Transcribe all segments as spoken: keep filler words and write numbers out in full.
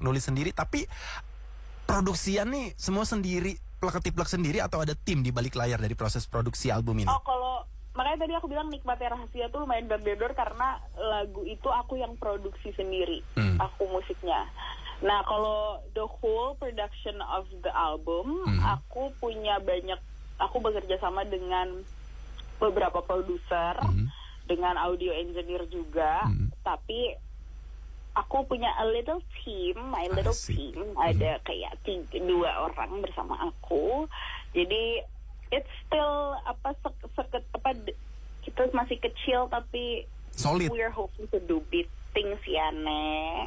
nulis sendiri, tapi produksian nih semua sendiri, plek-plek sendiri, atau ada tim di balik layar dari proses produksi album ini? Oh, kalau makanya tadi aku bilang Nikmatnya Rahasia tuh lumayan berdedor karena lagu itu aku yang produksi sendiri, hmm. aku musiknya. Nah, kalau the whole production of the album, hmm. aku punya banyak, aku bekerja sama dengan beberapa produser, hmm. dengan audio engineer juga, hmm. tapi aku punya a little team, my little team, hmm. ada kayak tiga, dua orang bersama aku. Jadi it's still apa sek, seket apa kita masih kecil tapi solid. We're hoping to do big things ya, Nek.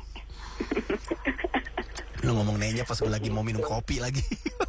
Lu ngomong nenya pas gue lagi mau minum kopi lagi.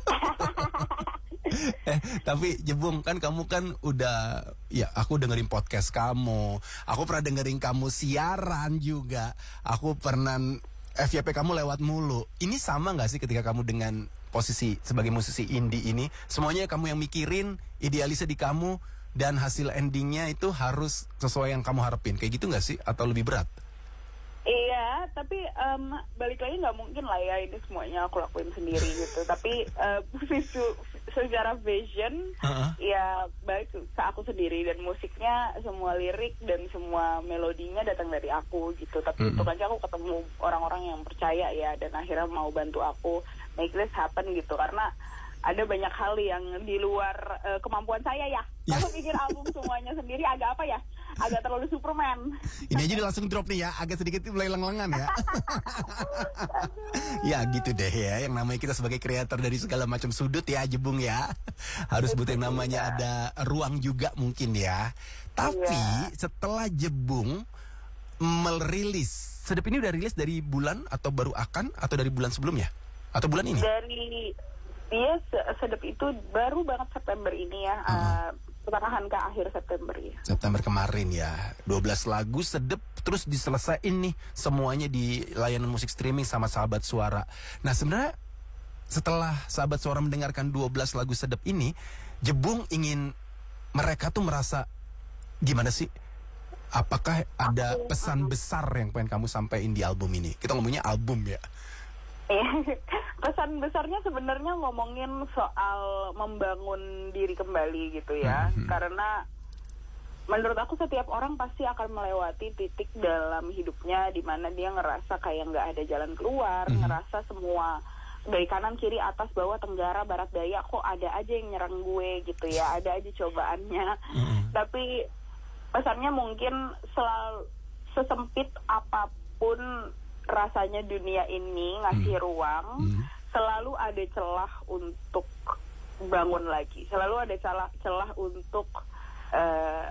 Eh, tapi Jebung, kan kamu kan udah, ya aku dengerin podcast kamu, aku pernah dengerin kamu siaran juga, aku pernah F Y P kamu lewat mulu. Ini sama gak sih ketika kamu dengan posisi sebagai musisi indie ini, semuanya kamu yang mikirin, idealisnya di kamu, dan hasil endingnya itu harus sesuai yang kamu harapin, kayak gitu gak sih? Atau lebih berat? Iya, tapi um, balik lagi nggak mungkin lah ya ini semuanya aku lakuin sendiri gitu. Tapi uh, visu, secara vision, uh-huh. ya balik ke aku sendiri, dan musiknya, semua lirik dan semua melodinya datang dari aku gitu. Tapi uh-huh. untuk aja aku ketemu orang-orang yang percaya ya, dan akhirnya mau bantu aku make this happen gitu. Karena ada banyak hal yang di luar uh, kemampuan saya ya. Kalau bikin album semuanya sendiri agak apa ya? Agak terlalu Superman. Ini aja udah langsung drop nih ya, agak sedikit mulai leng-lengan ya. Ya gitu deh ya, yang namanya kita sebagai kreator dari segala macam sudut ya, Jebung ya. Harus butuh yang namanya ada ruang juga mungkin ya. Tapi yeah. setelah Jebung merilis, Sedep ini udah rilis dari bulan atau baru akan, atau dari bulan sebelumnya? Atau bulan ini? Dari, iya Sedep itu baru banget September ini ya. Uh-huh. uh, Pertengahan ke akhir September ya. September kemarin ya. dua belas lagu Sedep terus diselesain nih semuanya di layanan musik streaming sama Sahabat Suara. Nah, sebenarnya setelah Sahabat Suara mendengarkan dua belas lagu Sedep ini, Jebung ingin mereka tuh merasa gimana sih? Apakah ada aku, pesan aku. besar yang pengen kamu sampaikan di album ini? Kita ngomongnya album ya. Pesan besarnya sebenarnya ngomongin soal membangun diri kembali gitu ya. Mm-hmm. Karena menurut aku setiap orang pasti akan melewati titik dalam hidupnya di mana dia ngerasa kayak nggak ada jalan keluar, mm-hmm. ngerasa semua dari kanan kiri atas bawah tenggara barat daya kok ada aja yang nyerang gue gitu ya, ada aja cobaannya. Mm-hmm. Tapi pesannya mungkin selalu sesempit apapun rasanya dunia ini ngasih hmm. ruang, hmm. selalu ada celah untuk bangun lagi, selalu ada celah celah untuk uh,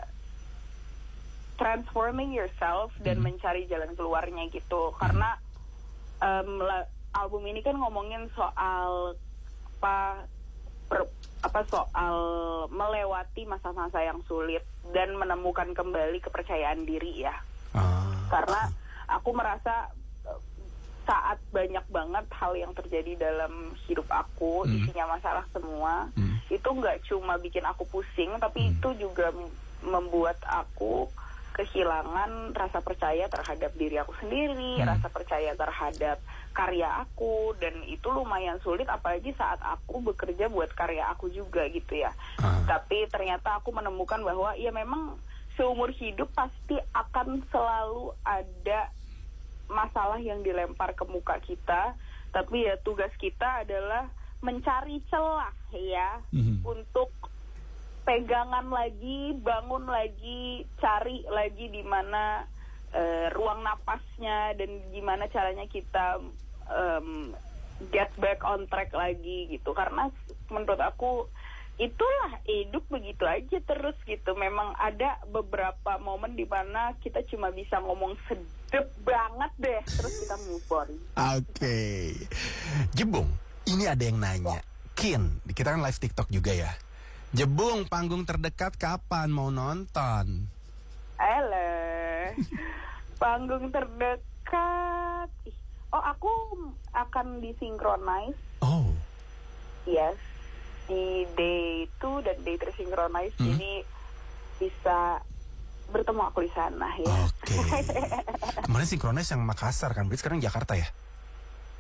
transforming yourself dan hmm. mencari jalan keluarnya gitu. Karena um, la, album ini kan ngomongin soal apa per, apa soal melewati masa-masa yang sulit dan menemukan kembali kepercayaan diri ya. Ah. Karena aku merasa saat banyak banget hal yang terjadi dalam hidup aku, hmm. isinya masalah semua, hmm. itu nggak cuma bikin aku pusing, tapi hmm. itu juga membuat aku kehilangan rasa percaya terhadap diri aku sendiri, hmm. rasa percaya terhadap karya aku, dan itu lumayan sulit apalagi saat aku bekerja buat karya aku juga gitu ya. Hmm. Tapi ternyata aku menemukan bahwa ya memang seumur hidup pasti akan selalu ada masalah yang dilempar ke muka kita, tapi ya tugas kita adalah mencari celah ya, mm-hmm. untuk pegangan lagi, bangun lagi, cari lagi di mana uh, ruang napasnya dan gimana caranya kita um, get back on track lagi gitu. Karena menurut aku itulah hidup begitu aja terus gitu. Memang ada beberapa momen di mana kita cuma bisa ngomong sedep banget deh, terus kita move on. Oke, okay. Jebung, ini ada yang nanya. Kin, kita kan live TikTok juga ya. Jebung, panggung terdekat kapan mau nonton? Alah, panggung terdekat. Oh, aku akan disinkronize. Oh. Yes. Di day two dan day three synchronize, hmm? Jadi bisa bertemu aku di sana ya. Oke. Okay. Kemarin synchronize yang Makassar kan, berarti sekarang Jakarta ya?